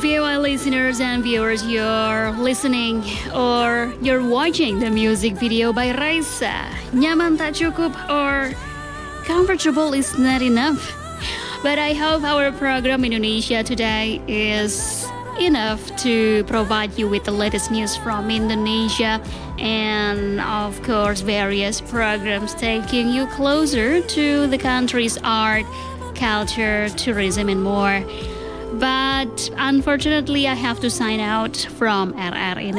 VOA listeners and viewers, you're listening or you're watching the music video by Raisa. Nyaman tak cukup or comfortable is not enough. But I hope our program Indonesia today is enough to provide you with the latest news from Indonesia and of course various programs taking you closer to the country's art, culture, tourism and more. But unfortunately, I have to sign out from RRI